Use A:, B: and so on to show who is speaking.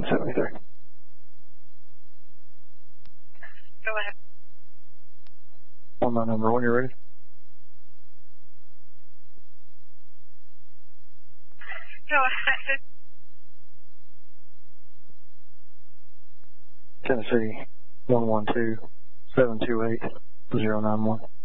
A: 173.
B: Go ahead.
A: On my number when you're ready.
B: Go ahead.
A: Tennessee 112-728-091.